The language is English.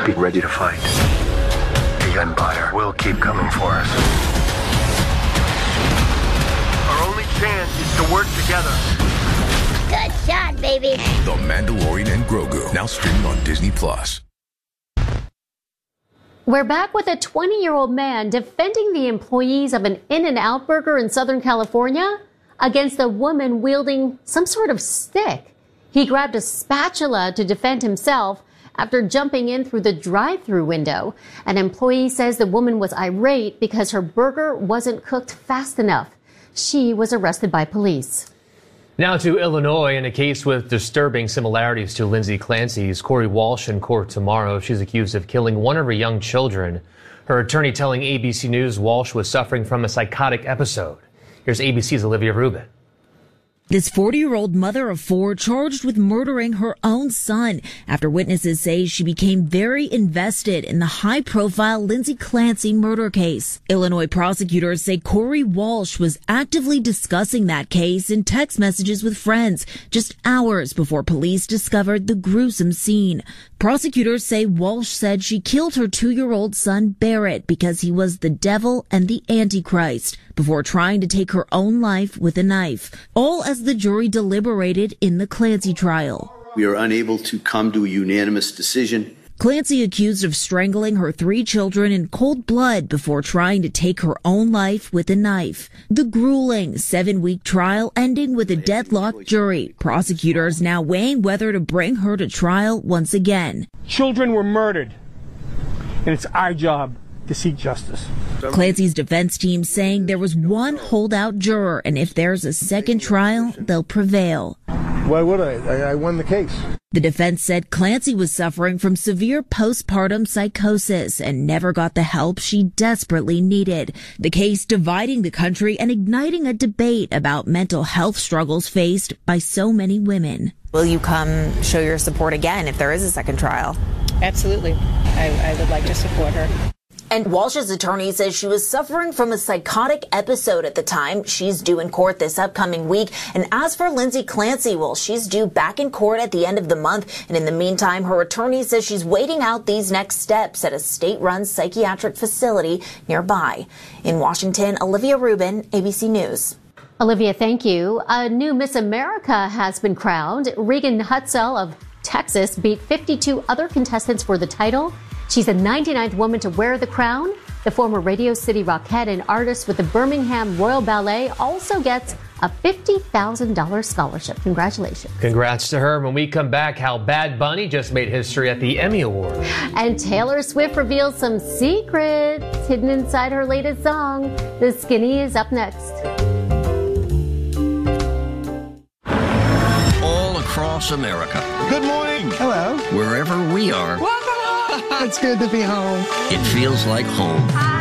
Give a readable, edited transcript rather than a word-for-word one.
be ready to fight. The Empire will keep coming for us. Our only chance is to work together. Good shot, baby. The Mandalorian and Grogu, now streaming on Disney+. We're back with a 20-year-old man defending the employees of an In-N-Out Burger in Southern California against a woman wielding some sort of stick. He grabbed a spatula to defend himself after jumping in through the drive-thru window. An employee says the woman was irate because her burger wasn't cooked fast enough. She was arrested by police. Now to Illinois in a case with disturbing similarities to Lindsay Clancy's. Corey Walsh in court tomorrow. She's accused of killing one of her young children. Her attorney telling ABC News Walsh was suffering from a psychotic episode. Here's ABC's Olivia Rubin. This 40-year-old mother of four charged with murdering her own son after witnesses say she became very invested in the high-profile Lindsay Clancy murder case. Illinois prosecutors say Corey Walsh was actively discussing that case in text messages with friends just hours before police discovered the gruesome scene. Prosecutors say Walsh said she killed her 2-year-old son Barrett because he was the devil and the Antichrist before trying to take her own life with a knife, all as the jury deliberated in the Clancy trial. We are unable to come to a unanimous decision. Clancy accused of strangling her 3 children in cold blood before trying to take her own life with a knife. The grueling 7-week trial ending with a deadlocked jury. Prosecutors now weighing whether to bring her to trial once again. Children were murdered, and it's our job to seek justice. Clancy's defense team saying there was one holdout juror, and if there's a second trial, they'll prevail. Why would I? I won the case. The defense said Clancy was suffering from severe postpartum psychosis and never got the help she desperately needed. The case dividing the country and igniting a debate about mental health struggles faced by so many women. Will you come show your support again if there is a second trial? Absolutely. I would like to support her. And Walsh's attorney says she was suffering from a psychotic episode at the time. She's due in court this upcoming week. And as for Lindsay Clancy, well, she's due back in court at the end of the month. And in the meantime, her attorney says she's waiting out these next steps at a state-run psychiatric facility nearby. In Washington, Olivia Rubin, ABC News. Olivia, thank you. A new Miss America has been crowned. Regan Hutzel of Texas beat 52 other contestants for the title. She's the 99th woman to wear the crown. The former Radio City Rockette and artist with the Birmingham Royal Ballet also gets a $50,000 scholarship. Congratulations. Congrats to her. When we come back, how Bad Bunny just made history at the Emmy Awards. And Taylor Swift reveals some secrets hidden inside her latest song. The Skinny is up next. All across America. Good morning. Hello. Wherever we are. It's good to be home. It feels like home.